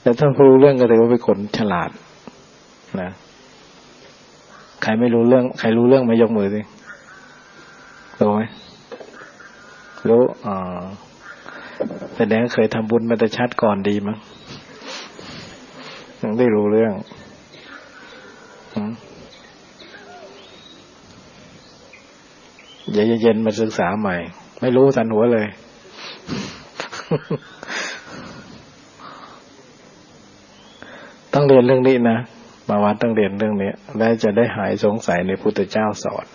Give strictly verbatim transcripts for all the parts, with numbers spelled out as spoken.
แต่ถ้ารู้เรื่องก็ถือว่าเป็นคนฉลาดนะใครไม่รู้เรื่องใครรู้เรื่องมายกมือสิรู้ไหมรู้อ๋อแสดงเคยทำบุญมาแต่ชาติก่อนดีมั้งถึงได้รู้เรื่องเดี๋ยวเย็นๆมาศึกษาใหม่ไม่รู้สันหัวเลยต้องเรียนเรื่องนี้นะมาวัดต้องเรียนเรื่องนี้แล้วจะได้หายสงสัยในพุทธเจ้าสอน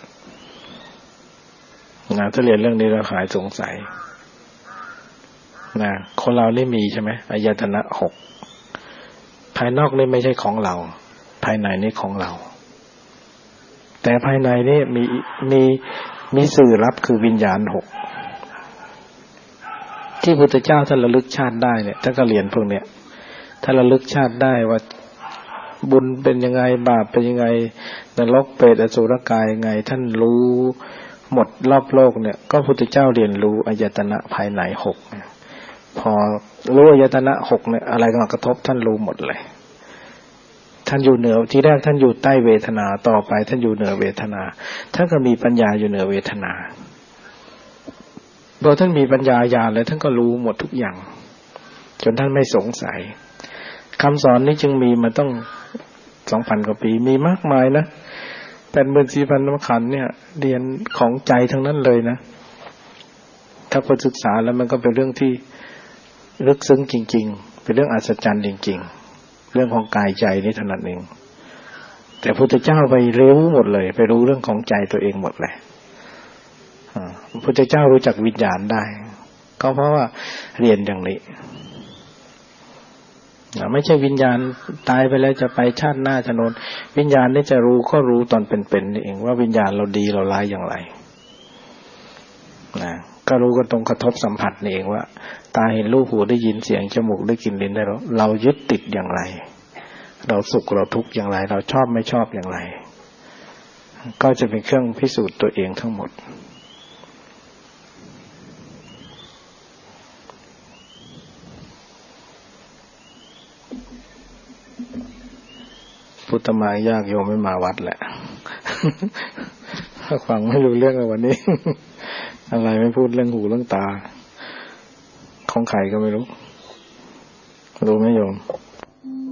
นะถ้าเรียนเรื่องนี้แล้วหายสงสัยนะคนเรานี่มีใช่ไหมอายตนะหกภายนอกนี่ไม่ใช่ของเราภายในนี่ของเราแต่ภายในนี่มีมีมีสื่อรับคือวิญญาณหกที่พุทธเจ้าท่านระลึกชาติได้เนี่ยท่านก็เรียนพวกเนี้ยถ้าระลึกชาติได้ว่าบุญเป็นยังไงบาปเป็นยังไงนรกเปรตอสุรกายยังไงท่านรู้หมดรอบโลกเนี่ยก็พุทธเจ้าเรียนรู้อายตนะภายในหกพอรู้อายตนะหกเนี่ยอะไรมากระทบท่านรู้หมดเลยท่านอยู่เหนือที่แรกท่านอยู่ใต้เวทนาต่อไปท่านอยู่เหนือเวทนาท่านก็มีปัญญาอยู่เหนือเวทนาพอท่านมีปัญญาญาณแล้วท่านก็รู้หมดทุกอย่างจนท่านไม่สงสัยคำสอนนี้จึงมีมาต้อง สองพัน กว่าปีมีมากมายนะ แปดหมื่นสี่พัน ขันธ์เนี่ยเรียนของใจทั้งนั้นเลยนะถ้าคนศึกษาแล้วมันก็เป็นเรื่องที่ลึกซึ้งจริงๆเป็นเรื่องอัศจรรย์จริงๆเรื่องของกายใจนี่เท่านั้นเองแต่พระพุทธเจ้าไปรู้หมดเลยไปรู้เรื่องของใจตัวเองหมดเลยพระพุทธเจ้ารู้จักวิญญาณได้ก็เพราะว่าเรียนอย่างนี้ไม่ใช่วิญญาณตายไปแล้วจะไปชาติหน้าจะโน้นวิญญาณนี่จะรู้ก็รู้ตอนเป็นๆนี่เองว่าวิญญาณเราดีเราร้ายอย่างไรนะก็รู้กันตรงกระทบสัมผัสนี่เองว่าตาเห็นรูปหูได้ยินเสียงจมูกได้กลิ่นลิ้นได้รสเรายึดติดอย่างไรเราสุขเราทุกข์อย่างไรเราชอบไม่ชอบอย่างไรก็จะเป็นเครื่องพิสูจน์ตัวเองทั้งหมดพุทธมายากโยมไม่มาวัดแหละฟังไม่รู้เรื่องเลยวันนี้อะไรไม่พูดเรื่องหูเรื่องตาของใครก็ไม่รู้รู้ไหมโยม